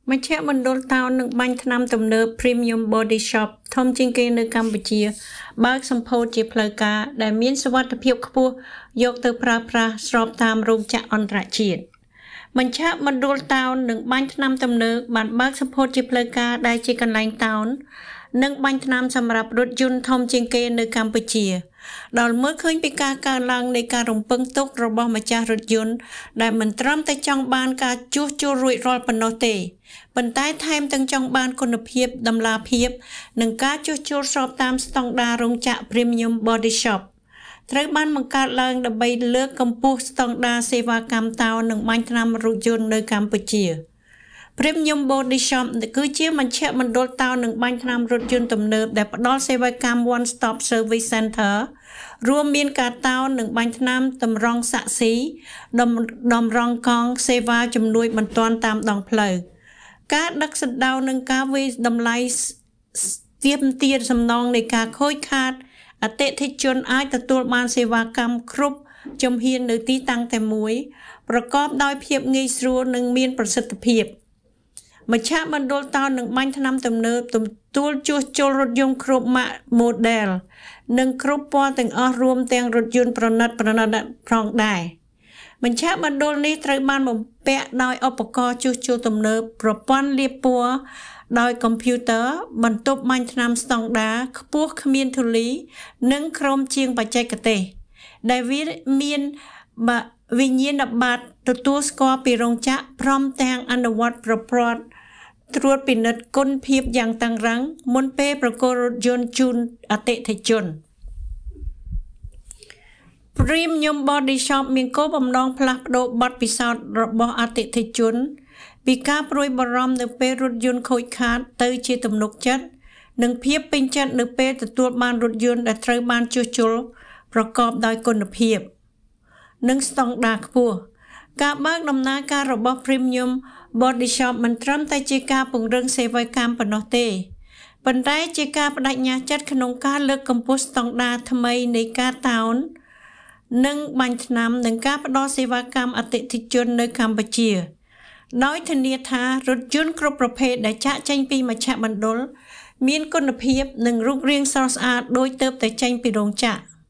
មជ្ឈមណ្ឌលតោននឹងបាញ់ថ្នាំទំនើប Premium Body Shop ធំជាងគេនៅកម្ពុជាបើកសម្ពោធជាផ្លូវការដែលមានសុវត្ថិភាពខ្ពស់យកទៅប្រើប្រាស់ស្របតាមរោងចក្រអន្តរជាតិមជ្ឈមណ្ឌលតោននឹងបាញ់ថ្នាំទំនើបបានបើកសម្ពោធជាផ្លូវការដែលជាកន្លែងតោននិងបាញ់ថ្នាំសម្រាប់រថយន្តធំជាងគេនៅកម្ពុជាដោយមើលឃើញពីការកើនឡើងនៃការរំពឹងទុករបស់ម្ចាស់រថយន្តដែលមិនត្រឹមតែចង់បានការជួសជុលរួចរាល់ប៉ុណ្ណោះទេប៉ុន្តែថែមទាំងចង់បានគុណភាពតម្លាភាពនិងការជួសជុលស្របតាមស្តង់ដាររោងចក្រ Premium Body Shop ត្រូវបានបង្កើតឡើងដើម្បីលើកកម្ពស់ស្តង់ដារសេវាកម្មតោននិងបាញ់ថ្នាំរថយន្តនៅកម្ពុជា Premium Body Shop គឺជាមជ្ឈមណ្ឌលតោននិងបាញ់ថ្នាំរថយន្តទំនើបដែលផ្ដល់សេវាកម្ម One Stop Service Center រួមមានការតោននិងបាញ់ថ្នាំតម្រង់សាក់ស៊ីតម្រង់កង់សេវាជំនួយបន្ទាន់តាមដងផ្លូវការដឹកសណ្ដោងនិងការវាយតម្លៃទាមទារសំណងនៃការខូចខាតអតិថិជនអាចទទួលបានសេវាកម្មគ្រប់ជំហាននៅទីតាំងតែមួយប្រកបដោយភាពងាយស្រួលនិងមានប្រសិទ្ធភាពមជ្ឈមណ្ឌលតោននឹងបាញ់ថ្នាំទំនើបទទួលជួសជុលរថយន្តគ្រប់ម៉ាក model និងគ្រប់ពណ៌ទាំងអស់រួមទាំងរថយន្តប្រណិតផងដែរមជ្ឈមណ្ឌលនេះត្រូវបានបំពាក់ដោយឧបករណ៍ជួសជុលទំនើបប្រព័ន្ធលាបពណ៌ដោយកុំព្យូទ័របន្ទប់បាញ់ថ្នាំស្តង់ដារខ្ពស់គ្មានធូលីនិងក្រុមជាងបច្ចេកទេសដែលវាមានវិញ្ញាណបត្រទទួលស្គាល់ពីរោងចក្រព្រមទាំងអនុវត្តប្រព័ន្ធត្រួតពិនិត្យគុណភាពយ៉ាងតឹងរ៉ឹងមុនពេលប្រគល់រថយន្តជូនអតិថិជន Premium Body Shop មានគោលបំណងផ្លាស់ប្ដូរបទពិសោធន៍របស់អតិថិជនពីការព្រួយបារម្ភនៅពេលរថយន្តខូចខាតទៅជាទំនុកចិត្តនិងភាពពេញចិត្តនៅពេលទទួលបានរថយន្តដែលត្រូវបានជួសជុលប្រកបដោយគុណភាពនិងស្តង់ដារខ្ពស់ការបើកដំណើរការរបស់ Premium Body Shop មិនត្រឹមតែជាការពង្រឹងសេវាកម្មប៉ុណ្ណោះទេប៉ុន្តែជាការបដិញ្ញាចិត្តក្នុងការលើកកម្ពស់ស្តង់ដារថ្មីនៃការតោននិងបាញ់ថ្នាំនិងការផ្តល់សេវាកម្មអតិថិជននៅកម្ពុជាដោយធានាថារថយន្តគ្រប់ប្រភេទដែលចាកចេញពីមជ្ឈមណ្ឌលមានគុណភាពនិងរូបរាងស្រស់ស្អាតដូចទើបតែចេញពីរោងចក្រ